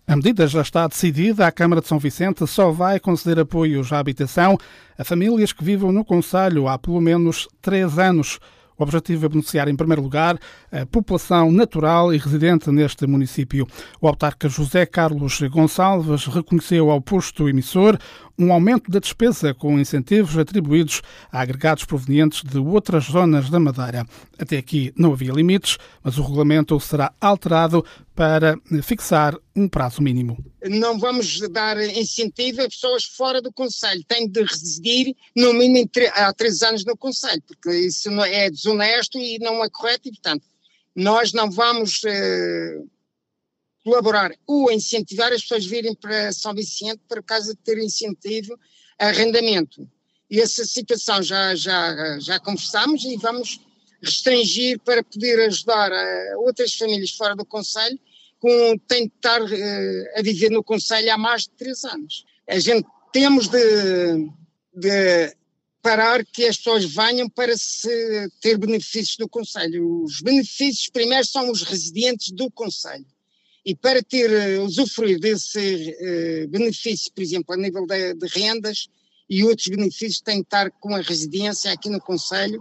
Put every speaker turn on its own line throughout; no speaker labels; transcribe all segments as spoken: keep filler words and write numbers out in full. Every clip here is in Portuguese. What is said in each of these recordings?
A medida já está decidida. A Câmara de São Vicente só vai conceder apoios à habitação a famílias que vivam no concelho há pelo menos três anos. O objetivo é beneficiar, em primeiro lugar, a população natural e residente neste município. O autarca José Carlos Gonçalves reconheceu ao posto emissor um aumento da despesa com incentivos atribuídos a agregados provenientes de outras zonas da Madeira. Até aqui não havia limites, mas o regulamento será alterado para fixar um prazo mínimo.
Não vamos dar incentivo a pessoas fora do concelho. Têm de residir no mínimo há três anos no concelho, porque isso não é desonesto e não é correto e, portanto, nós não vamos eh, colaborar ou incentivar as pessoas a virem para São Vicente por causa de ter incentivo a arrendamento. E essa situação já, já, já conversámos e vamos restringir para poder ajudar a outras famílias fora do concelho com têm de estar uh, a viver no concelho há mais de três anos. A gente temos de, de parar que as pessoas venham para se ter benefícios do concelho. Os benefícios primeiro são os residentes do concelho. E para ter, uh, usufruir desse uh, benefício, por exemplo, a nível de, de rendas e outros benefícios, têm de estar com a residência aqui no concelho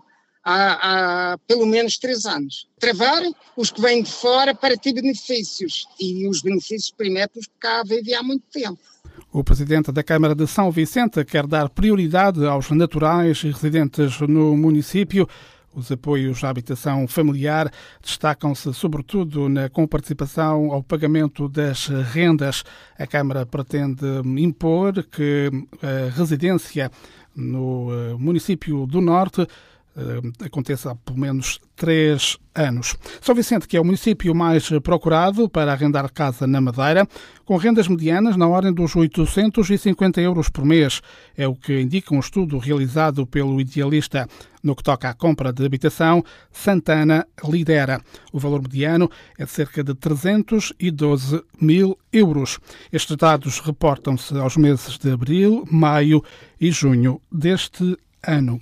Há, há pelo menos três anos. Travar os que vêm de fora para ter benefícios. E os benefícios primeiro os que cá vivem há muito tempo.
O presidente da Câmara de São Vicente quer dar prioridade aos naturais e residentes no município. Os apoios à habitação familiar destacam-se sobretudo na comparticipação ao pagamento das rendas. A Câmara pretende impor que a residência no município do Norte aconteça há pelo menos três anos. São Vicente, que é o município mais procurado para arrendar casa na Madeira, com rendas medianas na ordem dos oitocentos e cinquenta euros por mês. É o que indica um estudo realizado pelo Idealista. No que toca à compra de habitação, Santana lidera. O valor mediano é de cerca de trezentos e doze mil euros. Estes dados reportam-se aos meses de abril, maio e junho deste ano.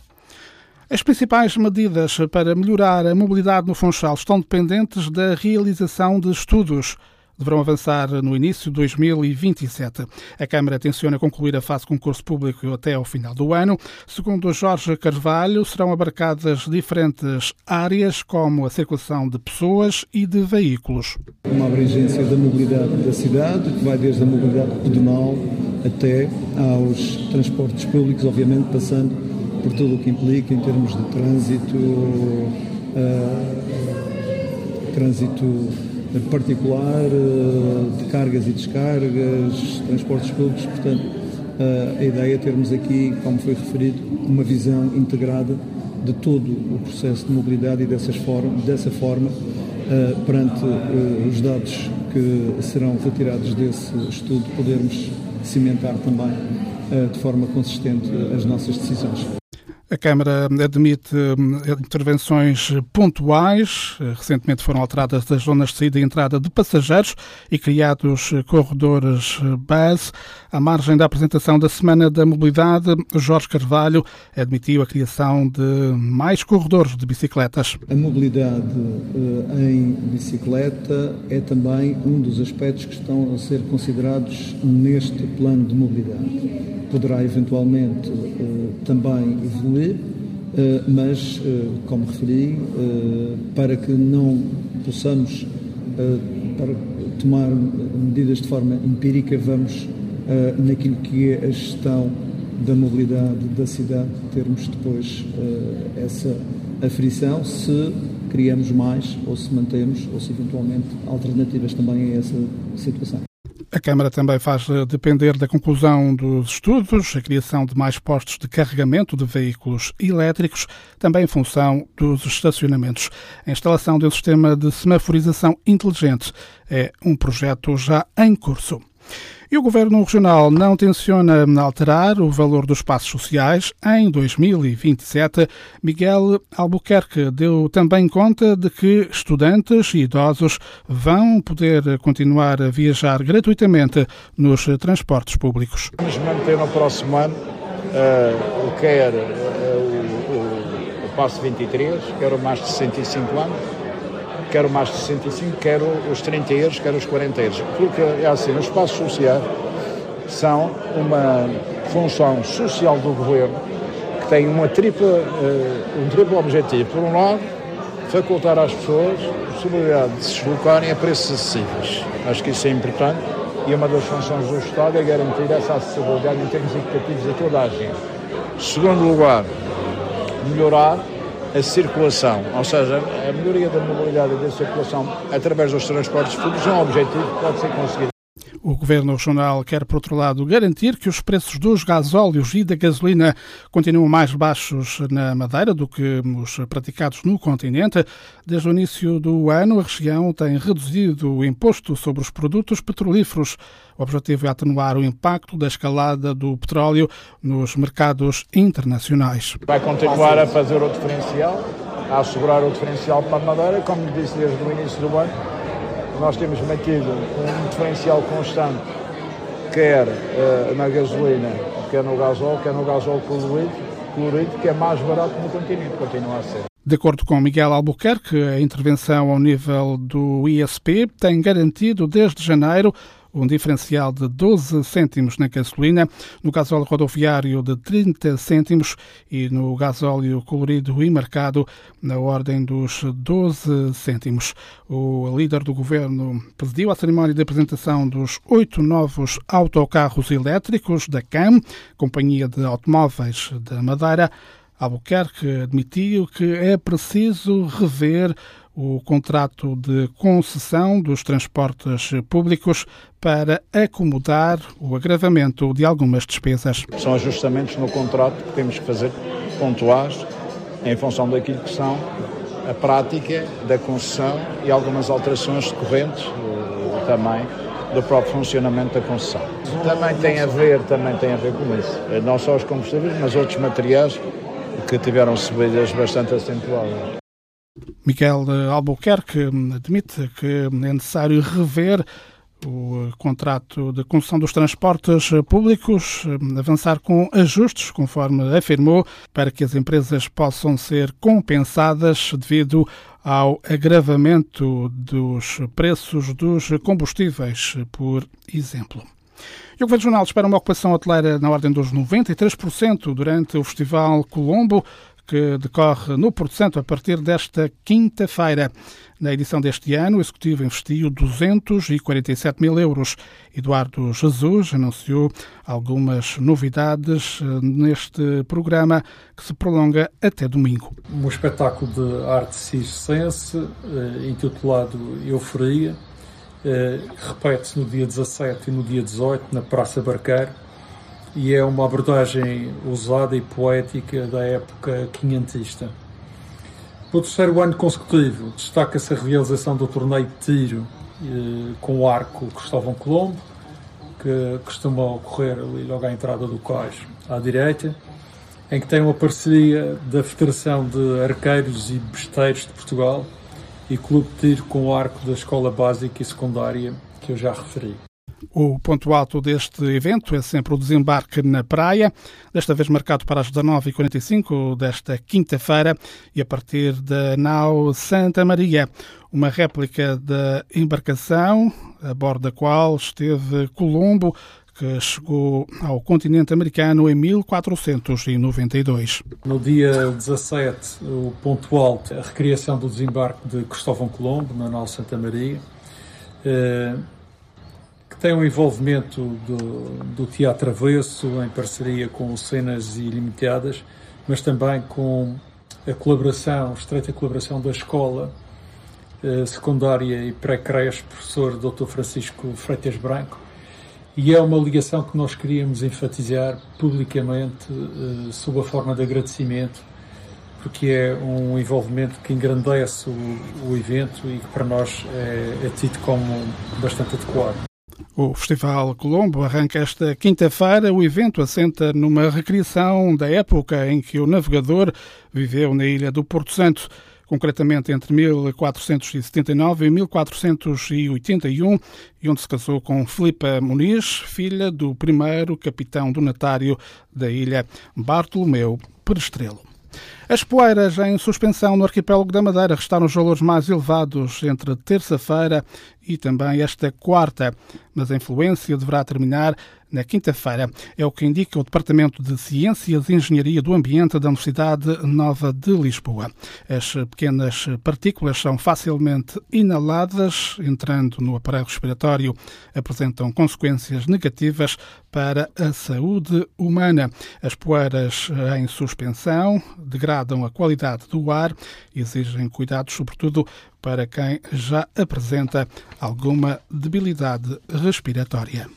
As principais medidas para melhorar a mobilidade no Funchal estão dependentes da realização de estudos. Deverão avançar no início de dois mil e vinte e sete. A Câmara tenciona concluir a fase de concurso público até ao final do ano. Segundo Jorge Carvalho, serão abarcadas diferentes áreas, como a circulação de pessoas e de veículos.
Uma abrangência da mobilidade da cidade, que vai desde a mobilidade pedonal até aos transportes públicos, obviamente passando por tudo o que implica em termos de trânsito, uh, trânsito particular, uh, de cargas e descargas, transportes públicos. Portanto, uh, a ideia é termos aqui, como foi referido, uma visão integrada de todo o processo de mobilidade e dessas forma, dessa forma, uh, perante uh, os dados que serão retirados desse estudo, podermos cimentar também uh, de forma consistente as nossas decisões.
A Câmara admite intervenções pontuais. Recentemente foram alteradas as zonas de saída e entrada de passageiros e criados corredores base. À margem da apresentação da Semana da Mobilidade, Jorge Carvalho admitiu a criação de mais corredores de bicicletas.
A mobilidade em bicicleta é também um dos aspectos que estão a ser considerados neste plano de mobilidade. Poderá eventualmente também evoluir, mas, como referi, para que não possamos para tomar medidas de forma empírica, vamos, naquilo que é a gestão da mobilidade da cidade, termos depois essa aferição, se criamos mais, ou se mantemos, ou se eventualmente alternativas também a essa situação.
A Câmara também faz depender da conclusão dos estudos a criação de mais postos de carregamento de veículos elétricos, também em função dos estacionamentos. A instalação de um sistema de semaforização inteligente é um projeto já em curso. E o Governo Regional não tenciona alterar o valor dos passos sociais em dois mil e vinte e sete. Miguel Albuquerque deu também conta de que estudantes e idosos vão poder continuar a viajar gratuitamente nos transportes públicos.
Vamos manter no próximo ano uh, quer uh, o, o, o passo vinte e três, quer o mais de sessenta e cinco anos, quer o mais de sessenta e cinco, quer os trinta euros, quer os quarenta euros. Porque é assim, os espaços sociais são uma função social do governo que tem uma tripla, uh, um triplo objetivo. Por um lado, facultar às pessoas a possibilidade de se deslocarem a preços acessíveis. Acho que isso é importante e uma das funções do Estado é garantir essa acessibilidade em termos educativos a toda a gente. Segundo lugar, melhorar a circulação, ou seja, a melhoria da mobilidade e da circulação através dos transportes públicos é um objetivo que pode ser conseguido.
O Governo Regional quer, por outro lado, garantir que os preços dos gasóleos e da gasolina continuam mais baixos na Madeira do que os praticados no continente. Desde o início do ano, a região tem reduzido o imposto sobre os produtos petrolíferos. O objetivo é atenuar o impacto da escalada do petróleo nos mercados internacionais.
Vai continuar a fazer o diferencial, a assegurar o diferencial para a Madeira, como disse desde o início do ano. Nós temos mantido um diferencial constante, quer uh, na gasolina, quer no gasóleo, quer no gasóleo colorido, colorido, que é mais barato no continente, continua a ser.
De acordo com Miguel Albuquerque, a intervenção ao nível do I S P tem garantido desde janeiro um diferencial de doze cêntimos na gasolina, no gasóleo rodoviário de trinta cêntimos e no gasóleo colorido e marcado na ordem dos doze cêntimos. O líder do governo presidiu a cerimónia de apresentação dos oito novos autocarros elétricos da C A M, Companhia de Automóveis da Madeira. Albuquerque admitiu que é preciso rever o contrato de concessão dos transportes públicos para acomodar o agravamento de algumas despesas.
São ajustamentos no contrato que temos que fazer pontuais em função daquilo que são a prática da concessão e algumas alterações decorrentes eh, também do próprio funcionamento da concessão. Também tem a ver, também tem a ver com isso. Não só os combustíveis, mas outros materiais que tiveram subidas bastante acentuadas.
Miguel Albuquerque admite que é necessário rever o contrato de concessão dos transportes públicos, avançar com ajustes, conforme afirmou, para que as empresas possam ser compensadas devido ao agravamento dos preços dos combustíveis, por exemplo. E o Governo Regional espera uma ocupação hoteleira na ordem dos noventa e três por cento durante o Festival Colombo, que decorre no Porto Santo a partir desta quinta-feira. Na edição deste ano, o Executivo investiu duzentos e quarenta e sete mil euros. Eduardo Jesus anunciou algumas novidades neste programa que se prolonga até domingo.
Um espetáculo de arte circense intitulado Euforia, repete-se no dia dezassete e no dia dezoito na Praça Barqueiro, e é uma abordagem ousada e poética da época quinhentista. No terceiro ano consecutivo, destaca-se a realização do torneio de tiro eh, com o arco Cristóvão Colombo, que costuma ocorrer ali logo à entrada do cais à direita, em que tem uma parceria da Federação de Arqueiros e Besteiros de Portugal e Clube de Tiro com o arco da Escola Básica e Secundária, que eu já referi.
O ponto alto deste evento é sempre o desembarque na praia, desta vez marcado para as dezanove e quarenta e cinco desta quinta-feira e a partir da nau Santa Maria, uma réplica da embarcação a bordo da qual esteve Colombo, que chegou ao continente americano em mil quatrocentos e noventa e dois.
No dia dezassete, o ponto alto, a recriação do desembarque de Cristóvão Colombo na nau Santa Maria, eh, que tem um envolvimento do, do Teatro Avesso, em parceria com Cenas Ilimitadas, mas também com a colaboração, a estreita colaboração da Escola eh, Secundária e Pré-Creche, professor doutor Francisco Freitas Branco, e é uma ligação que nós queríamos enfatizar publicamente eh, sob a forma de agradecimento, porque é um envolvimento que engrandece o, o evento e que para nós é, é tido como bastante adequado.
O Festival Colombo arranca esta quinta-feira. O evento assenta numa recriação da época em que o navegador viveu na ilha do Porto Santo, concretamente entre mil quatrocentos e setenta e nove e mil quatrocentos e oitenta e um, e onde se casou com Filipa Muniz, filha do primeiro capitão donatário da ilha, Bartolomeu Perestrelo. As poeiras em suspensão no arquipélago da Madeira registaram os valores mais elevados entre terça-feira e também esta quarta, mas a influência deverá terminar na quinta-feira. É o que indica o Departamento de Ciências e Engenharia do Ambiente da Universidade Nova de Lisboa. As pequenas partículas são facilmente inaladas, entrando no aparelho respiratório, apresentam consequências negativas para a saúde humana. As poeiras em suspensão degradam a qualidade do ar e exigem cuidados, sobretudo para quem já apresenta alguma debilidade respiratória.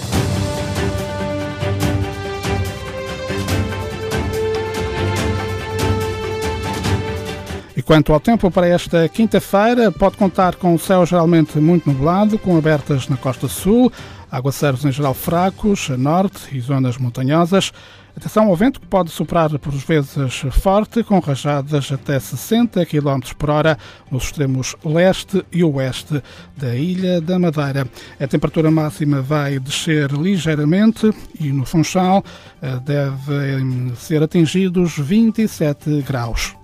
E quanto ao tempo para esta quinta-feira, pode contar com o céu geralmente muito nublado, com abertas na costa sul, aguaceiros em geral fracos, a norte e zonas montanhosas. Atenção ao vento, que pode soprar por vezes forte, com rajadas até sessenta quilómetros por hora nos extremos leste e oeste da Ilha da Madeira. A temperatura máxima vai descer ligeiramente e no Funchal devem ser atingidos vinte e sete graus.